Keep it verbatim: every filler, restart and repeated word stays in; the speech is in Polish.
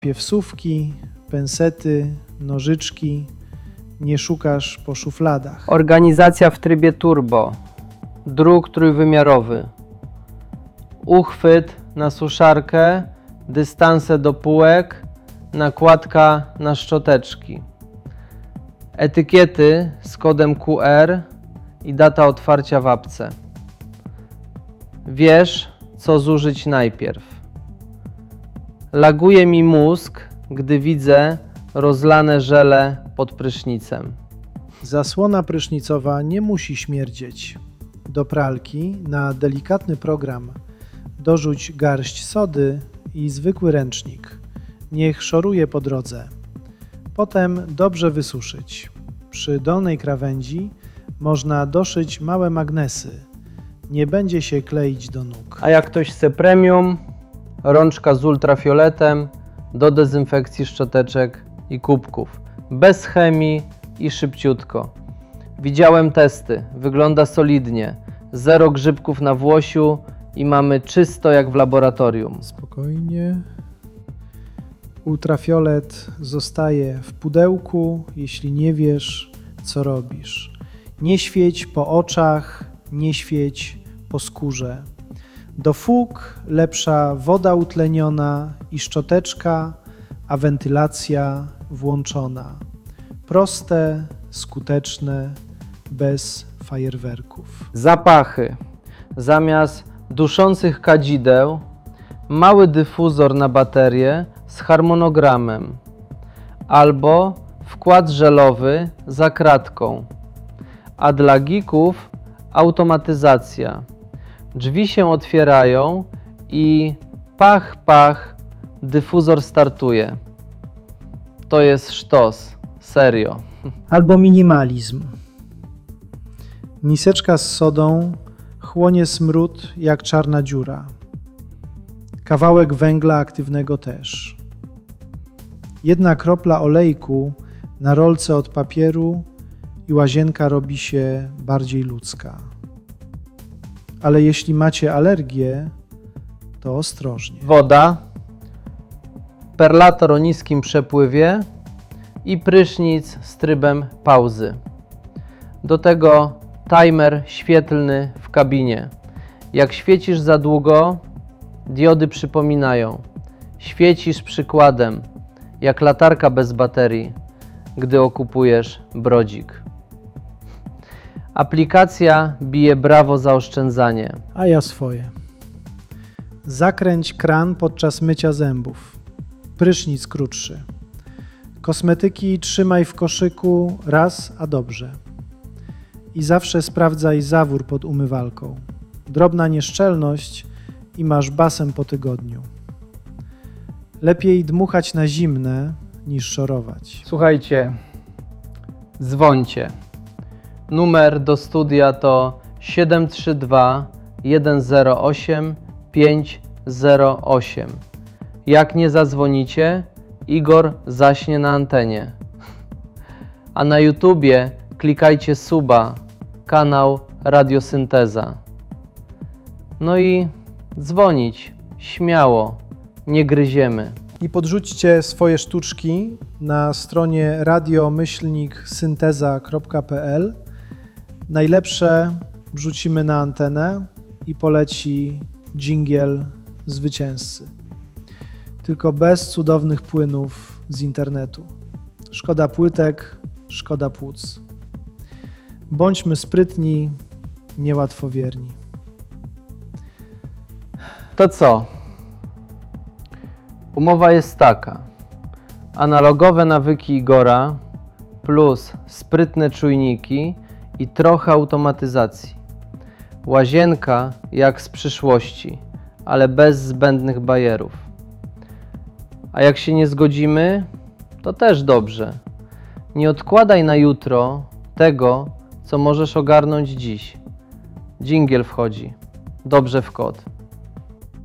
Piewsówki, pensety, nożyczki, nie szukasz po szufladach. Organizacja w trybie turbo, druk trójwymiarowy, uchwyt na suszarkę, dystanse do półek, nakładka na szczoteczki, etykiety z kodem Q R i data otwarcia w apce. Wiesz, co zużyć najpierw. Laguje mi mózg, gdy widzę rozlane żele pod prysznicem. Zasłona prysznicowa nie musi śmierdzieć. Do pralki na delikatny program dorzuć garść sody i zwykły ręcznik. Niech szoruje po drodze. Potem dobrze wysuszyć. Przy dolnej krawędzi można doszyć małe magnesy. Nie będzie się kleić do nóg. A jak ktoś chce premium, rączka z ultrafioletem do dezynfekcji szczoteczek i kubków. Bez chemii i szybciutko. Widziałem testy, wygląda solidnie. Zero grzybków na włosiu i mamy czysto jak w laboratorium. Spokojnie. Ultrafiolet zostaje w pudełku, jeśli nie wiesz, co robisz. Nie świeć po oczach, nie świeć po skórze. Do fug lepsza woda utleniona i szczoteczka, a wentylacja włączona. Proste, skuteczne, bez fajerwerków. Zapachy. Zamiast duszących kadzideł, mały dyfuzor na baterię z harmonogramem albo wkład żelowy za kratką. A dla geeków automatyzacja. Drzwi się otwierają i pach, pach, dyfuzor startuje. To jest sztos, serio. Albo minimalizm. Miseczka z sodą chłonie smród jak czarna dziura. Kawałek węgla aktywnego też. Jedna kropla olejku na rolce od papieru i łazienka robi się bardziej ludzka. Ale jeśli macie alergię, to ostrożnie. Woda, perlator o niskim przepływie i prysznic z trybem pauzy. Do tego timer świetlny w kabinie. Jak świecisz za długo, diody przypominają. Świecisz przykładem, jak latarka bez baterii, gdy okupujesz brodzik. Aplikacja bije brawo za oszczędzanie. A ja swoje. Zakręć kran podczas mycia zębów. Prysznic krótszy. Kosmetyki trzymaj w koszyku raz, a dobrze. I zawsze sprawdzaj zawór pod umywalką. Drobna nieszczelność i masz basen po tygodniu. Lepiej dmuchać na zimne niż szorować. Słuchajcie, dzwońcie. Numer do studia to siedem trzy dwa jeden zero osiem pięć zero osiem. Jak nie zadzwonicie, Igor zaśnie na antenie. A na YouTubie klikajcie suba, kanał Radiosynteza. No i dzwonić, śmiało, nie gryziemy. I podrzućcie swoje sztuczki na stronie radio myślnik synteza kropka p l. Najlepsze wrzucimy na antenę i poleci dżingiel zwycięzcy. Tylko bez cudownych płynów z internetu. Szkoda płytek, szkoda płuc. Bądźmy sprytni, niełatwowierni. To co? Umowa jest taka. Analogowe nawyki Igora plus sprytne czujniki i trochę automatyzacji. Łazienka jak z przyszłości, ale bez zbędnych bajerów. A jak się nie zgodzimy, to też dobrze. Nie odkładaj na jutro tego, co możesz ogarnąć dziś. Dżingiel wchodzi. Dobrze w kod.